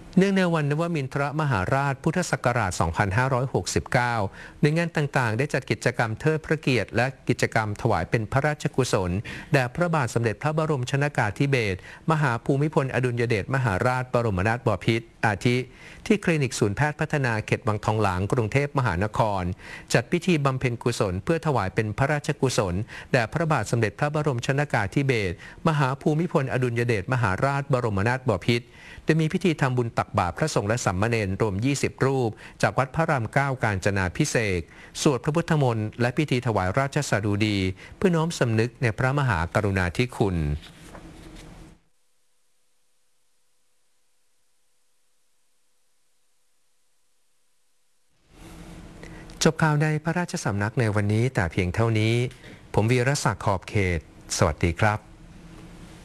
เนื่องในวันนวมินทรมหาราชพุทธศักราช 2569 หน่วยงานต่างๆ ได้จัดกิจกรรมเทิดพระเกียรติและกิจกรรมถวายเป็นพระราชกุศลแด่พระบาทสมเด็จพระบรมชนกาธิเบศรมหาภูมิพลอดุลยเดชมหาราชบรมนาถบพิตรอาทิ ที่คลินิกศูนย์แพทย์พัฒนาเขตวังทองหลางกรุงเทพมหานครจัดพิธีบำเพ็ญกุศลเพื่อถวายเป็นพระราชกุศลแด่พระบาทสมเด็จพระบรมชนกาธิเบศรมหาภูมิพลอดุลยเดชมหาราชบรมนาถบพิตรโดยมีพิธีทำบุญตักบาตรพระสงฆ์และสามเณรรวม 20 รูปจากวัดพระราม 9 กาญจนาภิเษกสวดพระพุทธมนต์และพิธีถวายราชสดุดีเพื่อน้อมสำนึกในพระมหากรุณาธิคุณจบข่าวในพระราชสำนักในวันนี้แต่เพียงเท่านี้ผมวีรศักดิ์ขอบเขตสวัสดีครับ